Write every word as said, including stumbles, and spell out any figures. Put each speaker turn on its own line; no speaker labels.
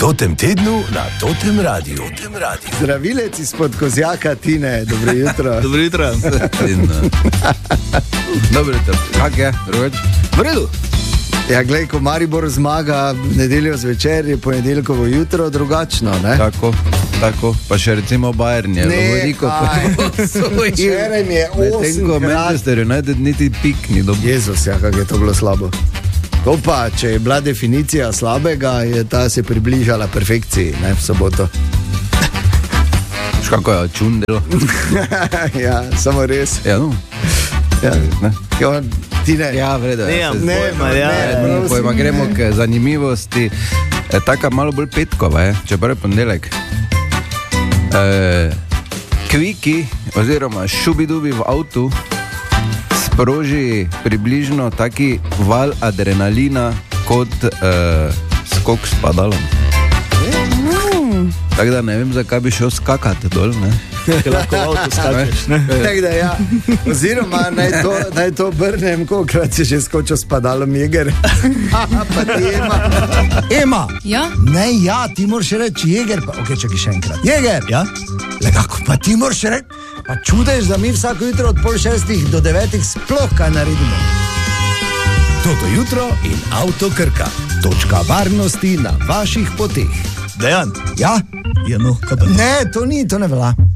totem tednu na Totem Radiu. Totem Radiu.
Zdravilec izpod Kozjaka, Tine, dobro jutro.
Dobro jutro.
Dobro jutro. Kak je, Roveč?
V redu.
Ja, glej, ko Maribor zmaga nedeljo zvečer, je ponedeljkovo jutro drugačno, ne?
Tako, tako. Pa še recimo Bayern je veliko
posojil. Včeraj mi je osem krat.
Manchester United niti pik ni dobro.
Jezus, ja, kak je to bilo slabo. To pa, če je bila definicija slabega, je ta se približala perfekciji, ne, v soboto.
Škako je čun delo?
Ja, samo res.
Ja, no.
Ja, ne. Jo, Tine.
Ja, vredo.
Ne,
Ja,
ne,
pojma,
ja,
ne,
ne,
ni pojma, gremo k zanimivosti. E, taka malo bolj petkova, je, čeprav je ponedeljek. E, Kviki, oziroma šubidubi v avtu, sproži približno taki val adrenalina kot uh, skok s padalom. Mm. Tako da ne vem, zakaj bi šel skakati dol, ne?
Ker lahko v avtu skačeš, ne?
Tako da ja, oziroma naj to, naj to obrnem, kolikrat si že skočil s padalom Jeger. Pa ti Ema.
Ema,
Ja?
ne ja, ti moraš reči Jeger, pa ok, čakaj še enkrat. Jeger,
Ja?
le kako pa ti moraš reči, pa čudež, da mi vsako jutro od pol šestih do devetih sploh kaj naredimo.
Toto jutro in Avto Krka. Točka varnosti na vaših poteh.
Dejan.
Ja?
Ja, no, kaj pa?
Ne, to ni, to ne velja.